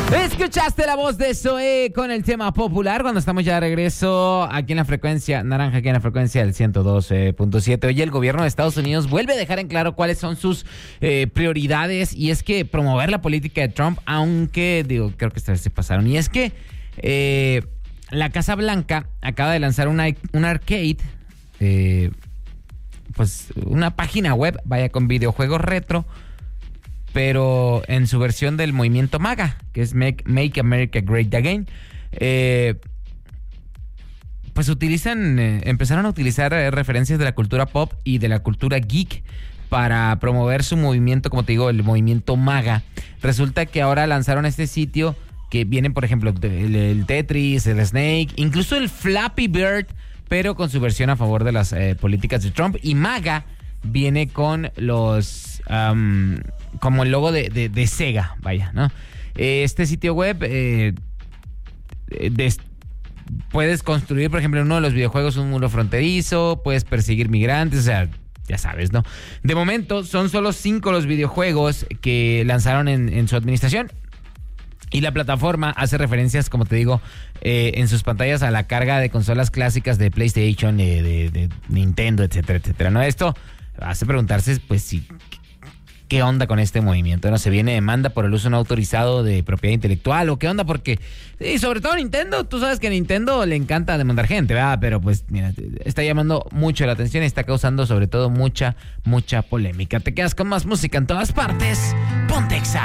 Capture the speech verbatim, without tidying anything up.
Escuchaste la voz de Zoé con el tema popular cuando estamos ya de regreso aquí en la frecuencia naranja, aquí en la frecuencia del ciento doce punto siete. Hoy el gobierno de Estados Unidos vuelve a dejar en claro cuáles son sus eh, prioridades, y es que promover la política de Trump, aunque, digo, creo que esta vez se pasaron, y es que eh, la Casa Blanca acaba de lanzar una, un arcade, eh, pues una página web, vaya, con videojuegos retro, pero en su versión del movimiento MAGA, que es Make, Make America Great Again. Eh, pues utilizan, eh, empezaron a utilizar eh, referencias de la cultura pop y de la cultura geek para promover su movimiento, como te digo, el movimiento MAGA. Resulta que ahora lanzaron este sitio que vienen, por ejemplo, el, el Tetris, el Snake, incluso el Flappy Bird, pero con su versión a favor de las eh, políticas de Trump. Y MAGA viene con los... Um, como el logo de, de, de Sega, vaya, ¿no? Eh, este sitio web eh, de, puedes construir, por ejemplo, en uno de los videojuegos un muro fronterizo, puedes perseguir migrantes, o sea, ya sabes, ¿no? De momento son solo cinco los videojuegos que lanzaron en, en su administración, y la plataforma hace referencias, como te digo, eh, en sus pantallas a la carga de consolas clásicas de PlayStation, de, de, de Nintendo, etcétera, etcétera, ¿no? Esto hace preguntarse, pues, si... ¿qué onda con este movimiento? ¿No se viene demanda por el uso no autorizado de propiedad intelectual o qué onda? Porque, y sobre todo Nintendo, tú sabes que a Nintendo le encanta demandar gente, ¿verdad? Pero pues, mira, está llamando mucho la atención y está causando sobre todo mucha, mucha polémica. Te quedas con más música en todas partes. Ponte Exa.